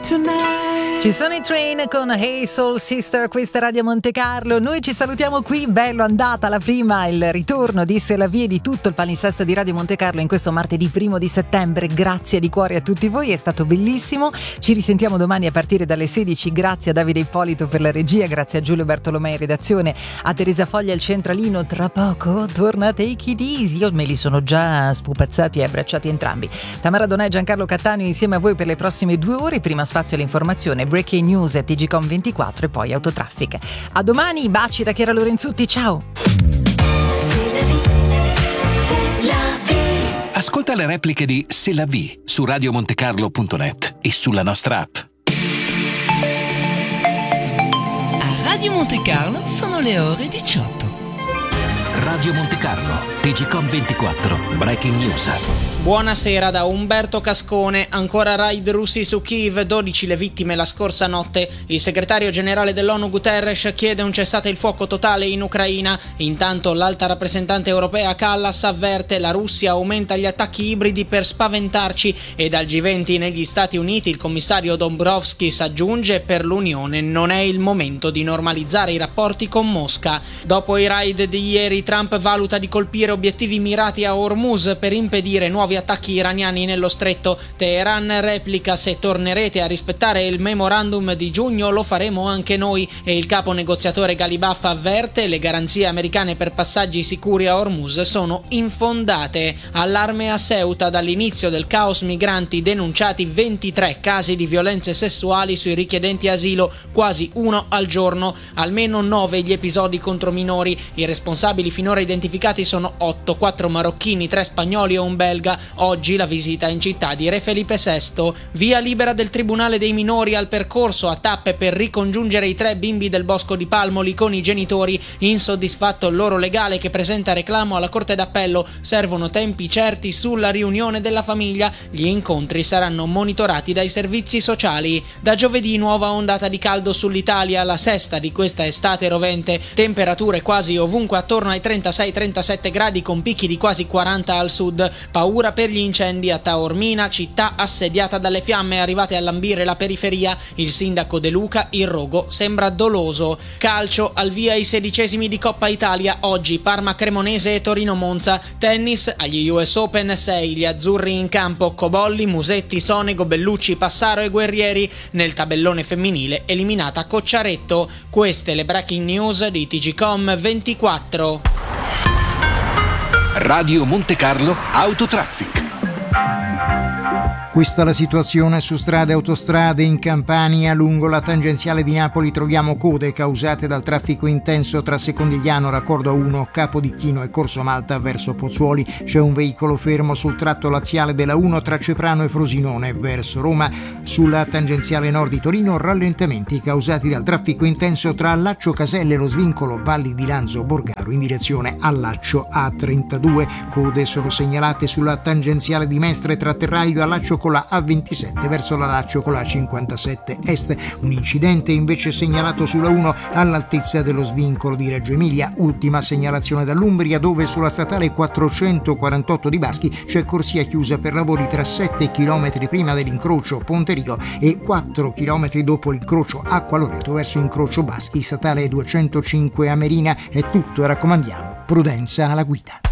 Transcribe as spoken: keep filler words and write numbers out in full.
Ci sono i Train con Hey Soul Sister, questa è Radio Monte Carlo. Noi ci salutiamo qui, bello andata la prima, il ritorno di C'est la vie e di tutto il palinsesto di Radio Monte Carlo in questo martedì primo di settembre. Grazie di cuore a tutti voi, è stato bellissimo. Ci risentiamo domani a partire dalle sedici. Grazie a Davide Ippolito per la regia, grazie a Giulio Bartolomei in redazione, a Teresa Foglia al centralino. Tra poco torna Take It Easy. Io me li sono già spupazzati e abbracciati entrambi. Tamara Donà e Giancarlo Cattaneo insieme a voi per le prossime due ore. Prima spazio all'informazione, Breaking News e T G Com ventiquattro e poi Autotraffic. A domani, baci da Chiara Lorenzutti, ciao! Ascolta le repliche di C'est la vie su radiomontecarlo punto net e sulla nostra app. A Radio Monte Carlo sono le ore diciotto. Radio Monte Carlo, T G Com ventiquattro, Breaking News. Buonasera da Umberto Cascone. Ancora raid russi su Kiev, dodici le vittime la scorsa notte. Il segretario generale dell'ONU Guterres chiede un cessate il fuoco totale in Ucraina. Intanto l'alta rappresentante europea Kallas avverte: la Russia aumenta gli attacchi ibridi per spaventarci. E dal G venti negli Stati Uniti il commissario Dombrovskis aggiunge: per l'Unione non è il momento di normalizzare i rapporti con Mosca. Dopo i raid di ieri, Trump valuta di colpire obiettivi mirati a Hormuz per impedire nuovi attacchi iraniani nello stretto. Teheran replica: se tornerete a rispettare il memorandum di giugno lo faremo anche noi. E il capo negoziatore Ghalibaf avverte: le garanzie americane per passaggi sicuri a Hormuz sono infondate. Allarme a Ceuta, dall'inizio del caos migranti denunciati ventitré casi di violenze sessuali sui richiedenti asilo, quasi uno al giorno, almeno nove gli episodi contro minori. I responsabili finora identificati sono otto, quattro marocchini, tre spagnoli e un belga. Oggi la visita in città di Re Felipe sesto. Via libera del Tribunale dei minori al percorso a tappe per ricongiungere i tre bimbi del Bosco di Palmoli con i genitori. Insoddisfatto il loro legale che presenta reclamo alla Corte d'Appello. Servono tempi certi sulla riunione della famiglia. Gli incontri saranno monitorati dai servizi sociali. Da giovedì nuova ondata di caldo sull'Italia, la sesta di questa estate rovente. Temperature quasi ovunque attorno ai trentasei trentasette gradi con picchi di quasi quaranta al sud. Paura per gli incendi a Taormina, città assediata dalle fiamme arrivate a lambire la periferia. Il sindaco De Luca: il rogo sembra doloso. Calcio, al via i sedicesimi di Coppa Italia. Oggi Parma Cremonese e Torino Monza. Tennis, agli U S Open sei gli azzurri in campo: Cobolli, Musetti, Sonego, Bellucci, Passaro e Guerrieri. Nel tabellone femminile eliminata Cocciaretto. Queste le breaking news di T G Com ventiquattro. Radio Monte Carlo Autotraffic. Questa è la situazione su strade e autostrade. In Campania, lungo la tangenziale di Napoli, troviamo code causate dal traffico intenso tra Secondigliano, Raccordo uno, Capodichino e Corso Malta verso Pozzuoli. C'è un veicolo fermo sul tratto laziale della uno tra Ceprano e Frosinone verso Roma. Sulla tangenziale nord di Torino, rallentamenti causati dal traffico intenso tra Allaccio Caselle e lo svincolo Valli di Lanzo Borgaro in direzione Allaccio A trentadue. Code sono segnalate sulla tangenziale di Mestre tra Terraglio e Allaccio con la A ventisette verso la Laccio con la cinquantasette Est. Un incidente invece segnalato sulla uno all'altezza dello svincolo di Reggio Emilia. Ultima segnalazione dall'Umbria, dove sulla statale quattrocentoquarantotto di Baschi c'è corsia chiusa per lavori tra sette chilometri prima dell'incrocio Ponte Rio e quattro chilometri dopo l'incrocio Acqua Loreto verso incrocio Baschi. Statale duecentocinque a Merina. È tutto, raccomandiamo prudenza alla guida.